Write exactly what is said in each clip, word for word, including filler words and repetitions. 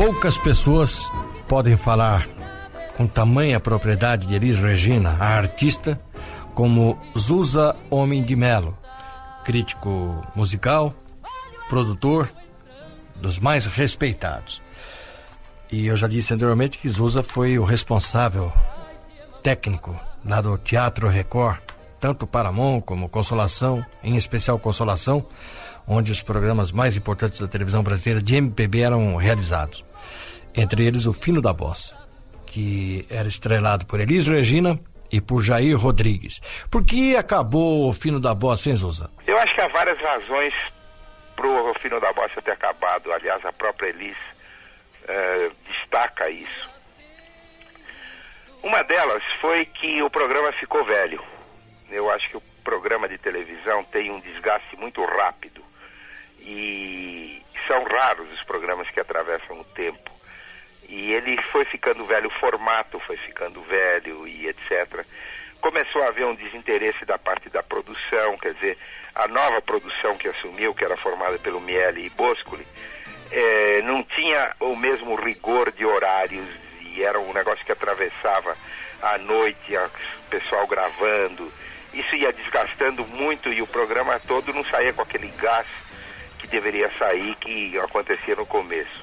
Poucas pessoas podem falar com tamanha propriedade de Elis Regina, a artista, como Zusa Homem de Melo, crítico musical, produtor, dos mais respeitados. E eu já disse anteriormente que Zusa foi o responsável técnico lá do Teatro Record, tanto Paramount como Consolação, em especial Consolação, onde os programas mais importantes da televisão brasileira de M P B eram realizados. Entre eles o Fino da Bossa, que era estrelado por Elis Regina e por Jair Rodrigues. Por que acabou o Fino da Bossa, hein, Zusa? Eu acho que há várias razões pro Fino da Bossa ter acabado. Aliás, a própria Elis eh, destaca isso. Uma delas foi que o programa ficou velho. Eu acho que o programa de televisão tem um desgaste muito rápido. E são raros os programas que atravessam o tempo. E ele foi ficando velho, o formato foi ficando velho e etcétera. Começou a haver um desinteresse da parte da produção, quer dizer, a nova produção que assumiu, que era formada pelo Miele e Boscoli, eh, não tinha o mesmo rigor de horários, e era um negócio que atravessava a noite, o pessoal gravando. Isso ia desgastando muito e o programa todo não saía com aquele gás que deveria sair, que acontecia no começo.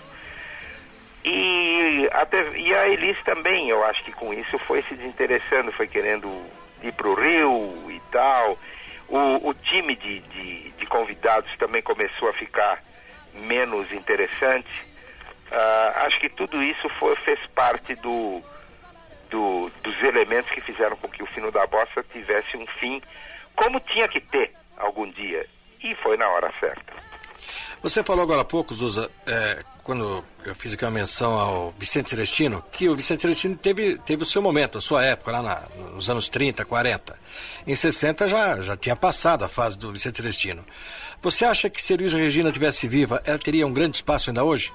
E, até, e a Elis também, eu acho que com isso foi se desinteressando, foi querendo ir para o Rio e tal. O, o time de, de, de convidados também começou a ficar menos interessante. Uh, acho que tudo isso foi, fez parte do, do, dos elementos que fizeram com que o Fino da Bossa tivesse um fim, como tinha que ter algum dia, e foi na hora certa. Você falou agora há pouco, Zusa, é, quando eu fiz aqui uma menção ao Vicente Celestino, que o Vicente Celestino teve, teve o seu momento, a sua época, lá na, nos anos trinta, quarenta. Em sessenta já, já tinha passado a fase do Vicente Celestino. Você acha que se Elis Regina tivesse viva, ela teria um grande espaço ainda hoje?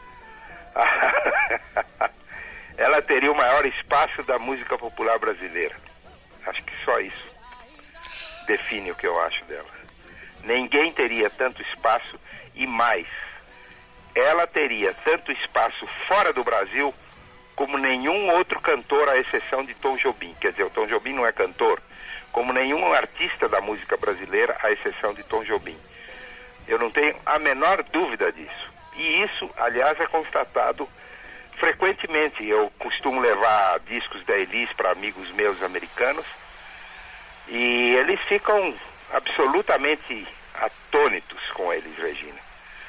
Ela teria o maior espaço da música popular brasileira. Acho que só isso define o que eu acho dela. Ninguém teria tanto espaço e mais. Ela teria tanto espaço fora do Brasil como nenhum outro cantor, à exceção de Tom Jobim. Quer dizer, o Tom Jobim não é cantor, como nenhum artista da música brasileira, à exceção de Tom Jobim. Eu não tenho a menor dúvida disso. E isso, aliás, é constatado frequentemente. Eu costumo levar discos da Elis para amigos meus americanos e eles ficam absolutamente atônitos com a Elis Regina.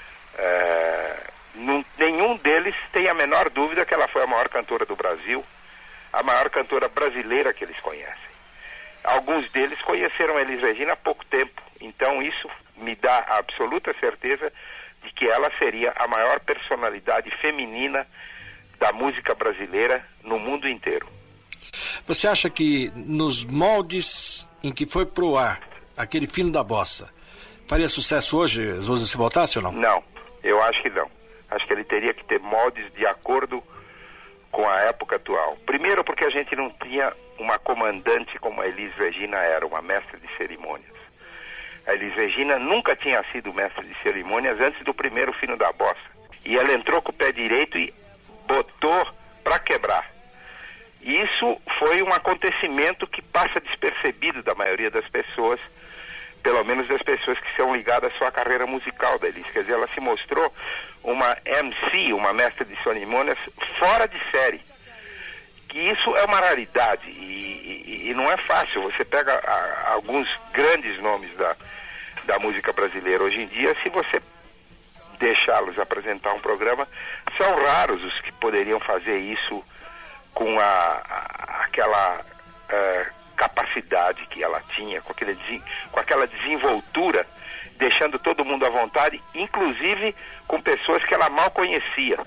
É, não, nenhum deles tem a menor dúvida que ela foi a maior cantora do Brasil, a maior cantora brasileira que eles conhecem. Alguns deles conheceram a Elis Regina há pouco tempo, então isso me dá a absoluta certeza de que ela seria a maior personalidade feminina da música brasileira no mundo inteiro. Você acha que nos moldes em que foi pro ar aquele Fino da Bossa, faria sucesso hoje, Zusa, se voltasse ou não? Não, eu acho que não. Acho que ele teria que ter moldes de acordo com a época atual. Primeiro porque a gente não tinha uma comandante como a Elis Regina era, uma mestra de cerimônias. A Elis Regina nunca tinha sido mestre de cerimônias antes do primeiro Fino da Bossa. E ela entrou com o pé direito e botou para quebrar. E isso foi um acontecimento que passa despercebido da maioria das pessoas, pelo menos das pessoas que são ligadas à sua carreira musical da Elis. Quer dizer, ela se mostrou uma M C, uma mestra de cerimônias fora de série. Que isso é uma raridade e, e, e não é fácil. Você pega a, alguns grandes nomes da, da música brasileira hoje em dia, se você deixá-los apresentar um programa, são raros os que poderiam fazer isso com a, a, aquela uh, capacidade que ela tinha, com, aquele, com aquela desenvoltura, deixando todo mundo à vontade, inclusive com pessoas que ela mal conhecia.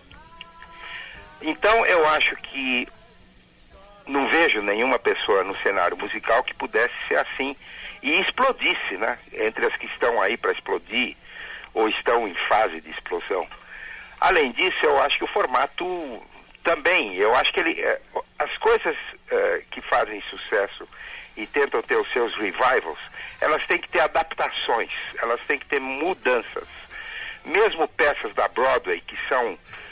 Então eu acho que não vejo nenhuma pessoa no cenário musical que pudesse ser assim e explodisse, né? Entre as que estão aí para explodir ou estão em fase de explosão. Além disso, eu acho que o formato também, eu acho que ele, as coisas uh, que fazem sucesso e tentam ter os seus revivals, elas têm que ter adaptações, elas têm que ter mudanças. Mesmo peças da Broadway que são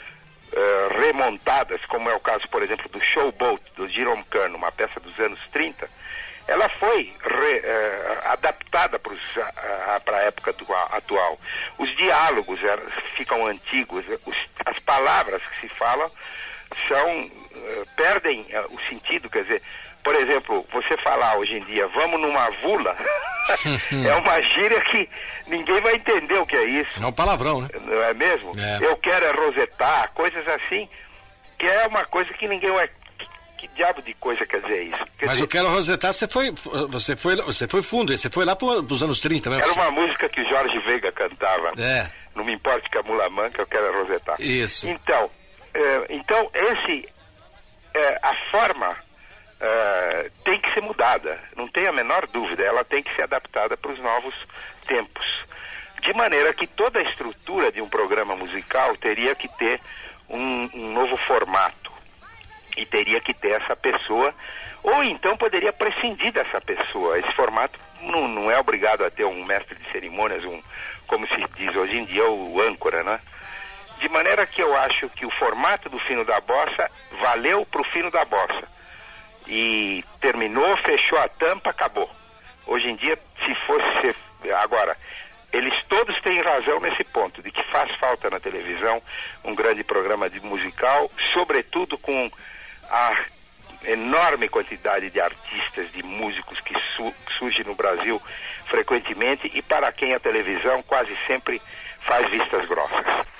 uh, remontadas, como é o caso, por exemplo, do Showboat, do Jerome Kern, uma peça dos anos trinta, ela foi re, uh, adaptada para a época do, atual. Os diálogos uh, ficam antigos, os, as palavras que se falam são, uh, perdem uh, o sentido, quer dizer, por exemplo, você falar hoje em dia, vamos numa vula, é uma gíria que ninguém vai entender o que é isso. É um palavrão, né? Não é mesmo? É. Eu quero é rosetar, coisas assim, que é uma coisa que ninguém vai... Que diabo de coisa quer dizer isso? Quer Mas dizer, eu quero rosetar, você foi, você foi, você foi fundo, você foi lá para os anos trinta, né? era uma música que o Jorge Veiga cantava. É. Não me importa que a mula manca, eu quero é rosetar. Isso. Então, é, então esse, é, a forma é, tem que ser mudada, não tem a menor dúvida, ela tem que ser adaptada para os novos tempos. De maneira que toda a estrutura de um programa musical teria que ter um, um novo formato. E teria que ter essa pessoa, ou então poderia prescindir dessa pessoa. Esse formato não, não é obrigado a ter um mestre de cerimônias, um, como se diz hoje em dia, o âncora, né? De maneira que eu acho que o formato do Fino da Bossa valeu para o Fino da Bossa. E terminou, fechou a tampa, acabou. Hoje em dia, se fosse ser... Agora, eles todos têm razão nesse ponto, de que faz falta na televisão um grande programa de musical, sobretudo com a enorme quantidade de artistas, de músicos que su surge no Brasil frequentemente e para quem a televisão quase sempre faz vistas grossas.